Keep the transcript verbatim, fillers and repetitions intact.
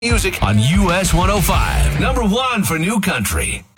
Music on U S one oh five. Number one for New Country.